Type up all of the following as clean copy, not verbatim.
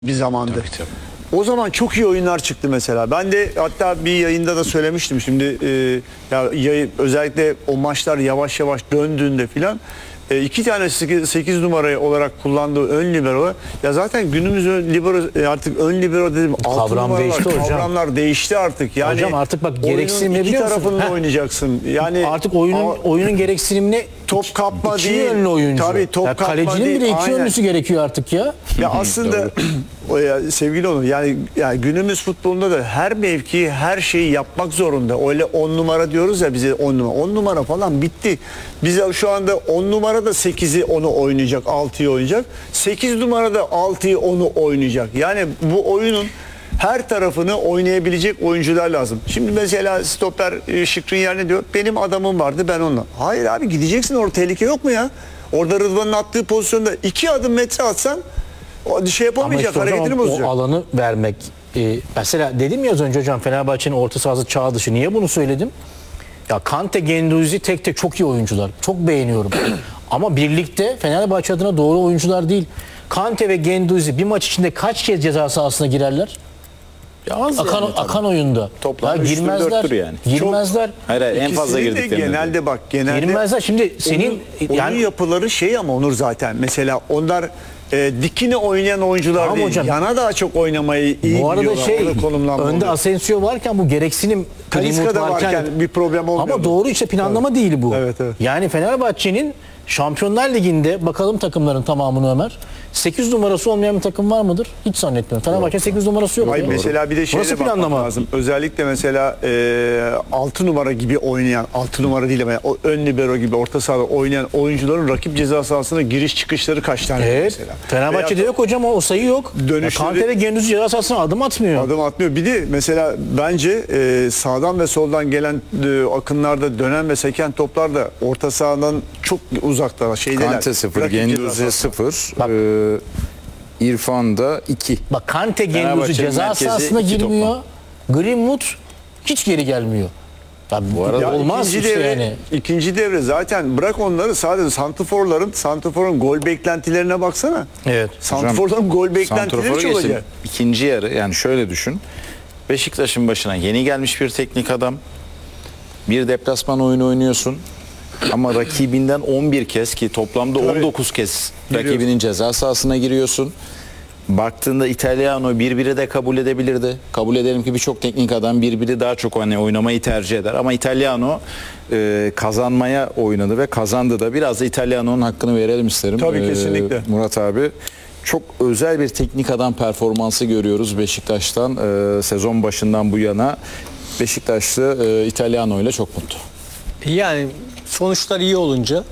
bir zamandı. Tabii, tabii. O zaman çok iyi oyunlar çıktı mesela. Ben de hatta bir yayında da söylemiştim. Şimdi özellikle o maçlar yavaş yavaş döndüğünde filan iki tane 8 numarayı olarak kullandığı ön libero. Ya zaten günümüz libero artık ön libero dedim. Kavram değişti hocam. Kavramlar değişti artık. Yani hocam artık bak gereksinimle iki biliyor musun? tarafında oynayacaksın. Yani Artık oyunun gereksinimine top kapma iki değil. yönlü oyuncu. Tabii top ya kapma kalecinin değil. bile iki Aynen. yönlüsü gerekiyor artık ya. Ya aslında sevgili Onur yani günümüz futbolunda da her mevki her şeyi yapmak zorunda. Öyle 10 numara diyoruz ya bize 10 numara. 10 numara falan bitti. Bize şu anda 10 numara da 8'i onu oynayacak, 6'yı oynayacak. 8 numara da 6'yı onu oynayacak. Yani bu oyunun her tarafını oynayabilecek oyuncular lazım. Şimdi mesela stoper Skriniar ne diyor? Benim adamım vardı ben onunla. Hayır abi gideceksin orada tehlike yok mu ya? Orada Rıdvan'ın attığı pozisyonda 2 adım metre atsan o şey yapamayacak, Ama işte hareketini hocam, bozacak. o alanı vermek. Mesela dedim ya az önce hocam Fenerbahçe'nin orta sahası çağ dışı. Niye bunu söyledim? Ya Kante, Guendouzi tek tek çok iyi oyuncular. Çok beğeniyorum. Ama birlikte Fenerbahçe adına doğru oyuncular değil. Kante ve Guendouzi bir maç içinde kaç kez ceza sahasına girerler? Ya az yani, Akan oyunda. toplam ya 3'tür, girmezler. 4'tür yani. Girmezler. Hayır, en fazla İkisinin de girdiklerini. genelde bak genelde Girmezler. Şimdi senin oyun yapıları şey ama Onur zaten mesela onlar dikine oynayan oyuncular Tamam değil. hocam. Yana daha çok oynamayı iyi bu arada biliyorlar. Onu konumlanma önde oluyor. Asensio varken bu gereksinim Talisca da Greenwood varken bir problem olmuyor. ama doğru işte planlama değil bu. Evet, evet. Yani Fenerbahçe'nin Şampiyonlar Ligi'nde bakalım takımların tamamını Ömer. 8 numarası olmayan bir takım var mıdır? Hiç zannetmiyorum. Fenerbahçe'nin 8 numarası yok. Hayır, ya. mesela bir de şeye Burası de bakmak planlama. lazım. Özellikle mesela 6 numara gibi oynayan, 6 numara değil ama o ön libero gibi orta sahada oynayan oyuncuların rakip ceza sahasına giriş çıkışları kaç tane Evet. mesela. Fenerbahçe'de Veya yok hocam o sayı yok. Dönüşleri- Kante ve Guendouzi ceza sahasına adım atmıyor. adım atmıyor. Bir de mesela bence sağdan ve soldan gelen akınlarda dönen ve seken toplar da orta sahadan çok uzakta şeydeler. Kante 0, Rakip ceza Guendouzi sahasına. 0, İrfan da 2. Bak Kante Guendouzi Fenerbahçe'nin ceza merkezi sahasına 2 girmiyor. Greenwood hiç geri gelmiyor. Tabii bu arada Ya olmaz ikinci işte devre, yani. ikinci devre zaten bırak onları sadece santrforun gol beklentilerine baksana. Evet. Santrforların gol beklentileri Santrofor'a çok geçtim. acayip. İkinci yarı yani şöyle düşün. Beşiktaş'ın başına yeni gelmiş bir teknik adam. Bir deplasman oyunu oynuyorsun. Ama rakibinden 11 kez ki toplamda 19 kez rakibinin ceza sahasına giriyorsun. Baktığında Italiano birbiri de kabul edebilirdi. Kabul edelim ki birçok teknik adam birbiri daha çok hani oynamayı tercih eder. Ama Italiano kazanmaya oynadı ve kazandı da. Biraz da Italiano'nun hakkını verelim isterim. Tabii, kesinlikle. Murat abi. Çok özel bir teknik adam performansı görüyoruz Beşiktaş'tan. Sezon başından bu yana Beşiktaşlı Italiano ile çok mutlu. Yani sonuçlar iyi olunca,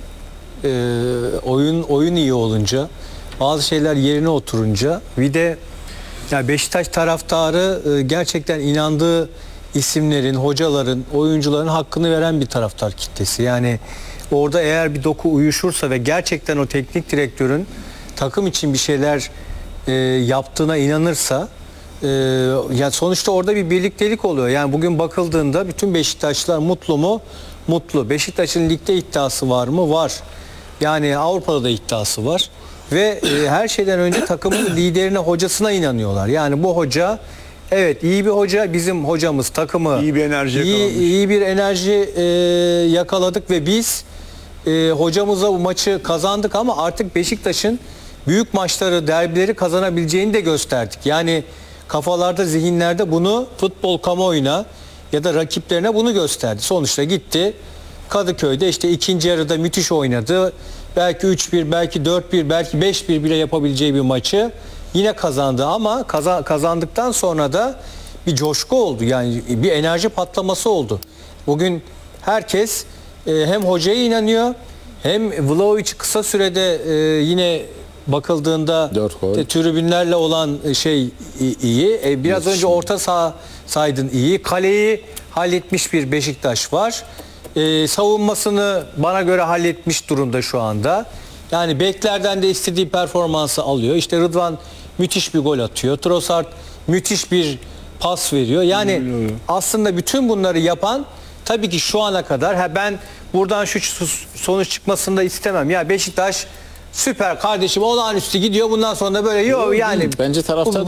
oyun iyi olunca, bazı şeyler yerine oturunca bir de ya Beşiktaş taraftarı gerçekten inandığı isimlerin, hocaların, oyuncuların hakkını veren bir taraftar kitlesi. Yani orada eğer bir doku uyuşursa ve gerçekten o teknik direktörün takım için bir şeyler yaptığına inanırsa ya sonuçta orada bir birliktelik oluyor. Yani bugün bakıldığında bütün Beşiktaşlılar mutlu mu? Mutlu. Beşiktaş'ın ligde iddiası var mı? Var. Yani Avrupa'da da iddiası var. Ve her şeyden önce takımın liderine, hocasına inanıyorlar. Yani bu hoca evet iyi bir hoca. Bizim hocamız takımı İyi bir enerji yakalamış. iyi bir enerji yakaladık ve biz hocamıza bu maçı kazandık ama artık Beşiktaş'ın büyük maçları, derbileri kazanabileceğini de gösterdik. Yani kafalarda, zihinlerde bunu futbol kamuoyuna ya da rakiplerine bunu gösterdi. Sonuçta gitti Kadıköy'de işte ikinci yarıda müthiş oynadı. Belki 3-1, belki 4-1, belki 5-1 bile yapabileceği bir maçı yine kazandı ama kazandıktan sonra da bir coşku oldu. Yani bir enerji patlaması oldu. Bugün herkes hem hocaya inanıyor hem Vlahovic kısa sürede yine bakıldığında 4 gol. tribünlerle olan şey iyi. Biraz önce orta saha saydın iyi. Kaleyi halletmiş bir Beşiktaş var. Savunmasını bana göre halletmiş durumda şu anda. Yani beklerden de istediği performansı alıyor. İşte Rıdvan müthiş bir gol atıyor. Trossard müthiş bir pas veriyor. Yani aslında bütün bunları yapan tabii ki şu ana kadar ben buradan şu sonuç çıkmasını da istemem. Ya Beşiktaş süper kardeşim olağanüstü gidiyor bundan sonra da böyle yok yani. Bence taraftar